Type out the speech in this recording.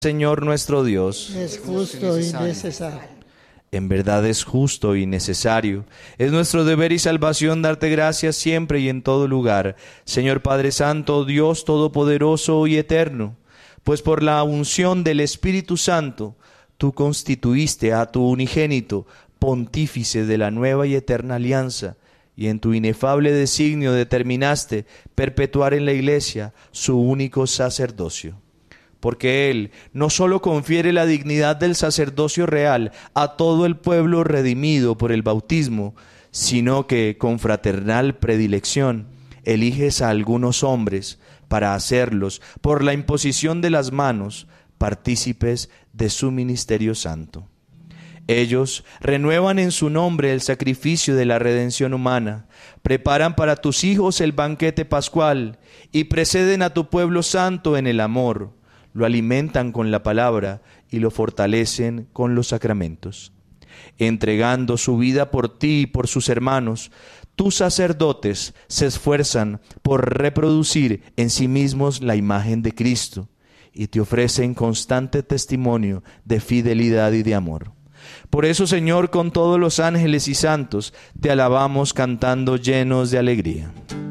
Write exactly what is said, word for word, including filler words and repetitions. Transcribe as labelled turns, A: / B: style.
A: Señor nuestro Dios,
B: es justo y necesario.
A: En verdad es justo y necesario. Es nuestro deber y salvación darte gracias siempre y en todo lugar, Señor Padre Santo, Dios Todopoderoso y Eterno, pues por la unción del Espíritu Santo, tú constituiste a tu unigénito pontífice de la nueva y eterna alianza, y en tu inefable designio determinaste perpetuar en la Iglesia su único sacerdocio. Porque Él no solo confiere la dignidad del sacerdocio real a todo el pueblo redimido por el bautismo, sino que con fraternal predilección eliges a algunos hombres para hacerlos, por la imposición de las manos, partícipes de su ministerio santo. Ellos renuevan en su nombre el sacrificio de la redención humana, preparan para tus hijos el banquete pascual y preceden a tu pueblo santo en el amor. Lo alimentan con la palabra y lo fortalecen con los sacramentos. Entregando su vida por ti y por sus hermanos, tus sacerdotes se esfuerzan por reproducir en sí mismos la imagen de Cristo y te ofrecen constante testimonio de fidelidad y de amor. Por eso, Señor, con todos los ángeles y santos, te alabamos cantando llenos de alegría.